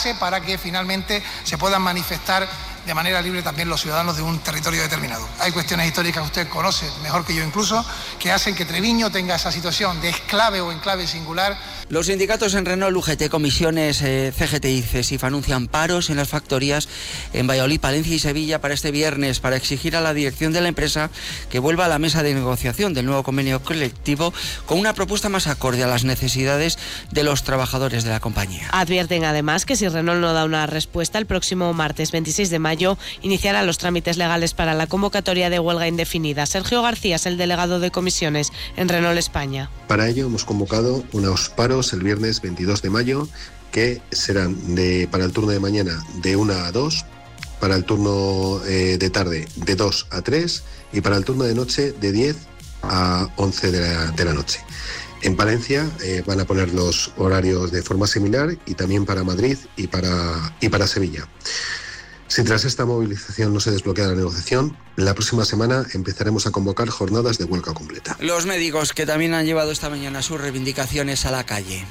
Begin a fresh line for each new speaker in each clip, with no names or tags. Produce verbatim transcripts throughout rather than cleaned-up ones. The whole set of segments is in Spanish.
base para que finalmente se puedan manifestar de manera libre también los ciudadanos de un territorio determinado. Hay cuestiones históricas que usted conoce mejor que yo incluso, que hacen que Treviño tenga esa situación de exclave o enclave singular.
Los sindicatos en Renault, U G T, Comisiones, eh, C G T y CESIF anuncian paros en las factorías en Valladolid, Palencia y Sevilla para este viernes, para exigir a la dirección de la empresa que vuelva a la mesa de negociación del nuevo convenio colectivo con una propuesta más acorde a las necesidades de los trabajadores de la compañía.
Advierten además que si Renault no da una respuesta, el próximo martes veintiséis de mayo iniciará los trámites legales para la convocatoria de huelga indefinida. Sergio García es el delegado de comisiones en Renault España.
Para ello hemos convocado unos paros el viernes veintidós de mayo que serán de, para el turno de mañana de una a dos, para el turno eh, de tarde de dos a tres y para el turno de noche de diez a once de la, de la noche. En Palencia eh, van a poner los horarios de forma similar y también para Madrid y para, y para Sevilla. Si tras esta movilización no se desbloquea la negociación, la próxima semana empezaremos a convocar jornadas de huelga completa.
Los médicos que también han llevado esta mañana sus reivindicaciones a la calle.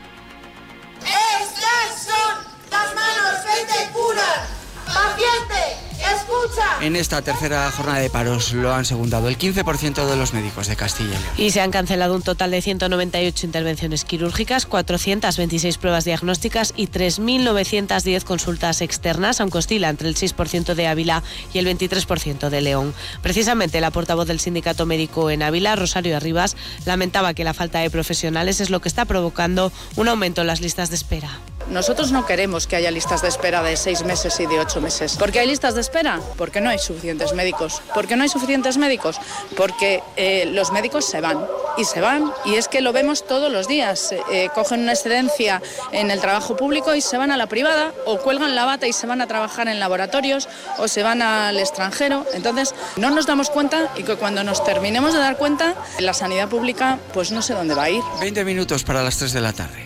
Estas son las manos vete curas. Paciente, escucha.
En esta tercera jornada de paros lo han secundado el quince por ciento de los médicos de Castilla y León.
Y se han cancelado un total de ciento noventa y ocho intervenciones quirúrgicas, cuatrocientas veintiséis pruebas diagnósticas y tres mil novecientos diez consultas externas, aunque oscila entre el seis por ciento de Ávila y el veintitrés por ciento de León. Precisamente la portavoz del sindicato médico en Ávila, Rosario Arribas, lamentaba que la falta de profesionales es lo que está provocando un aumento en las listas de espera.
Nosotros no queremos que haya listas de espera de seis meses y de ocho meses. ¿Por qué hay listas de espera? Porque no hay suficientes médicos. ¿Por qué no hay suficientes médicos? Porque eh, los médicos se van y se van y es que lo vemos todos los días. Eh, cogen una excedencia en el trabajo público y se van a la privada o cuelgan la bata y se van a trabajar en laboratorios o se van al extranjero. Entonces no nos damos cuenta y que cuando nos terminemos de dar cuenta, la sanidad pública pues no sé dónde va a ir.
veinte minutos para las tres de la tarde.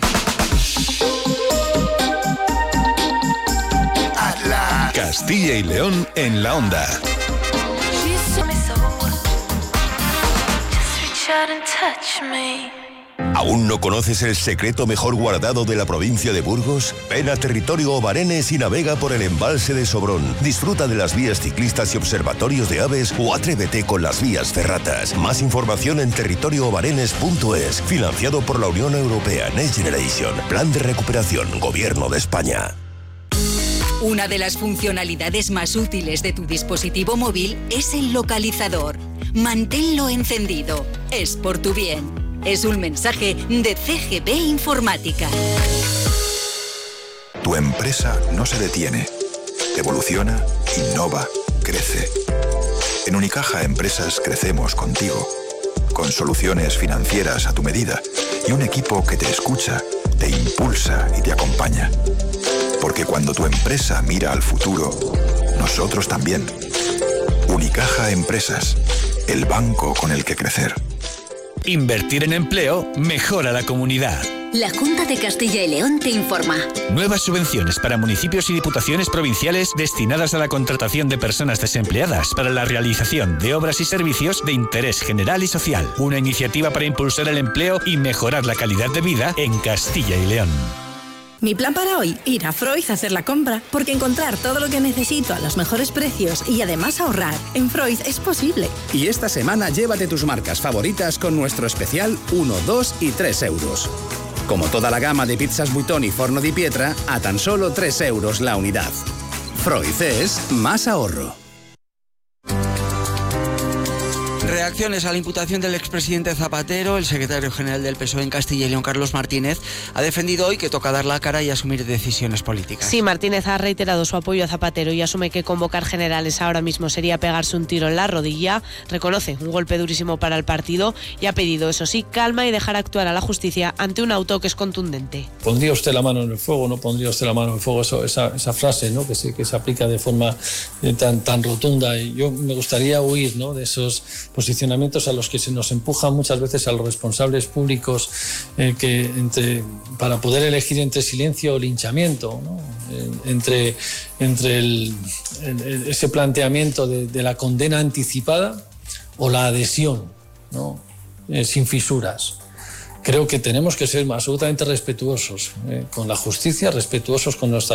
Castilla y León en la onda. ¿Aún no conoces el secreto mejor guardado de la provincia de Burgos? Ven a Territorio Obarenes y navega por el embalse de Sobrón. Disfruta de las vías ciclistas y observatorios de aves o atrévete con las vías ferratas. Más información en territorio obarenes punto es. Financiado por la Unión Europea Next Generation. Plan de recuperación. Gobierno de España.
Una de las funcionalidades más útiles de tu dispositivo móvil es el localizador. Manténlo encendido. Es por tu bien. Es un mensaje de C G B Informática.
Tu empresa no se detiene. Evoluciona, innova, crece. En Unicaja Empresas crecemos contigo. Con soluciones financieras a tu medida y un equipo que te escucha, te impulsa y te acompaña. Porque cuando tu empresa mira al futuro, nosotros también. Unicaja Empresas, el banco con el que crecer.
Invertir en empleo mejora la comunidad.
La Junta de Castilla y León te informa.
Nuevas subvenciones para municipios y diputaciones provinciales destinadas a la contratación de personas desempleadas para la realización de obras y servicios de interés general y social. Una iniciativa para impulsar el empleo y mejorar la calidad de vida en Castilla y León.
Mi plan para hoy, ir a Freud a hacer la compra, porque encontrar todo lo que necesito a los mejores precios y además ahorrar en Freud es posible.
Y esta semana llévate tus marcas favoritas con nuestro especial uno, dos y tres euros. Como toda la gama de pizzas Buitoni y Forno di Pietra, a tan solo tres euros la unidad. Freud es más ahorro.
Reacciones a la imputación del expresidente Zapatero. El secretario general del P S O E en Castilla y León, Carlos Martínez, ha defendido hoy que toca dar la cara y asumir decisiones políticas.
Sí, Martínez ha reiterado su apoyo a Zapatero y asume que convocar generales ahora mismo sería pegarse un tiro en la rodilla. Reconoce un golpe durísimo para el partido y ha pedido, eso sí, calma y dejar actuar a la justicia ante un auto que es contundente.
¿Pondría usted la mano en el fuego? ¿No pondría usted la mano en el fuego? Eso, esa, esa frase, ¿no? que, se, que se aplica de forma eh, tan, tan rotunda. Y yo me gustaría huir, ¿no? de esos posicionamientos a los que se nos empuja muchas veces a los responsables públicos eh, que entre, para poder elegir entre silencio o linchamiento, ¿no? eh, entre, entre el, el, ese planteamiento de, de la condena anticipada o la adhesión, ¿no? eh, sin fisuras. Creo que tenemos que ser absolutamente respetuosos eh, con la justicia, respetuosos con nuestras